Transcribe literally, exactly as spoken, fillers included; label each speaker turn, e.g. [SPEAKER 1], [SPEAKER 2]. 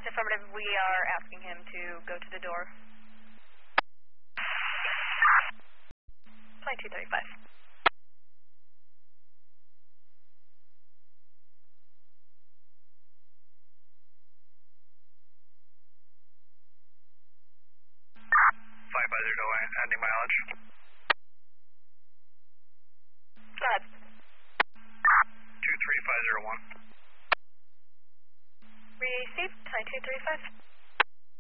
[SPEAKER 1] That's affirmative. We are asking him to go to the door. twenty-two thirty-five.
[SPEAKER 2] five five zero, ending mileage.
[SPEAKER 1] Go ahead.
[SPEAKER 2] two three five zero one.
[SPEAKER 1] Received, twenty-two thirty-five.